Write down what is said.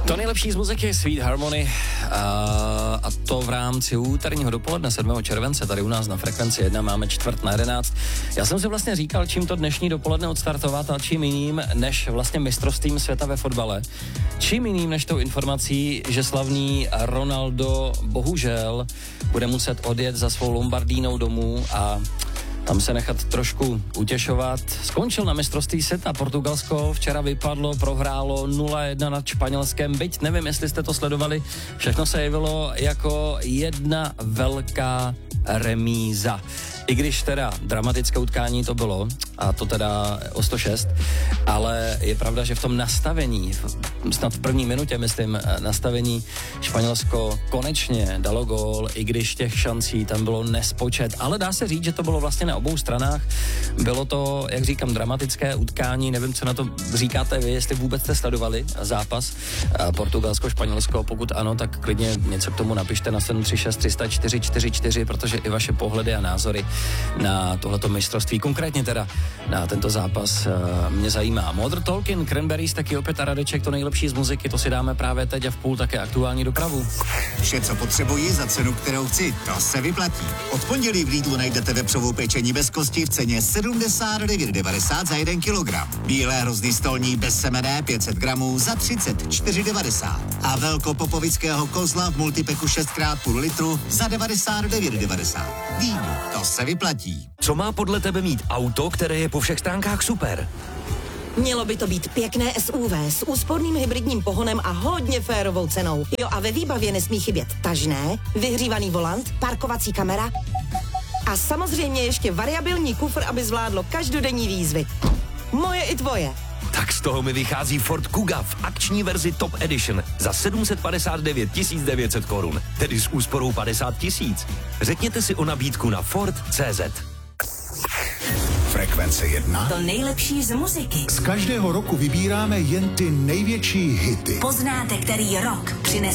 To nejlepší z muziky je Sweet Harmony a to v rámci úterního dopoledne 7. července tady u nás na Frekvenci 1 máme 10:45. Já jsem si vlastně říkal, čím to dnešní dopoledne odstartovat a čím jiným než vlastně mistrovstvím světa ve fotbale. Čím jiným než tou informací, že slavný Ronaldo bohužel bude muset odjet za svou Lombardínou domů a tam se nechat trošku utěšovat. Skončil na mistrovství světa. Portugalsko včera vypadlo, prohrálo 0-1 nad Španělskem. Byť nevím, jestli jste to sledovali, všechno se jevilo jako jedna velká remíza. I když teda dramatické utkání to bylo, a to teda o 106, ale je pravda, že v tom nastavení, snad v první minutě, myslím, nastavení Španělsko konečně dalo gól, i když těch šancí tam bylo nespočet, ale dá se říct, že to bylo vlastně na obou stranách. Bylo to, jak říkám, dramatické utkání, nevím, co na to říkáte vy, jestli vůbec jste sledovali zápas Portugalsko-Španělsko, pokud ano, tak klidně něco k tomu napište na 736 304 444, protože i vaše pohledy a názory na tohleto mistrovství, konkrétně teda na tento zápas mě zajímá. Modern Talking, Cranberries, taky opět a Radeček, to nejlepší z muziky, to si dáme právě teď a v půl také aktuální dopravu. Vše, co potřebuji za cenu, kterou chci, to se vyplatí. Od pondělí v Lidlu najdete vepřovou pečení bez kosti v ceně 79,90 za 1 kilogram. Bílé hrozný stolní bez semene 500 gramů za 34,90. A velkopopovického kozla v multipeku 6x půl litru za 99,90. Lidl, to se vyplatí. Co má podle tebe mít auto, které je po všech stránkách super? Mělo by to být pěkné SUV s úsporným hybridním pohonem a hodně férovou cenou. Jo, a ve výbavě nesmí chybět tažné, vyhřívaný volant, parkovací kamera a samozřejmě ještě variabilní kufr, aby zvládlo každodenní výzvy. Moje i tvoje. Tak z toho mi vychází Ford Kuga v akční verzi Top Edition za 759 900 korun, tedy s úsporou 50 000. Řekněte si o nabídku na Ford.cz. Frekvence 1. To nejlepší z muziky. Z každého roku vybíráme jen ty největší hity. Poznáte, který rok přinese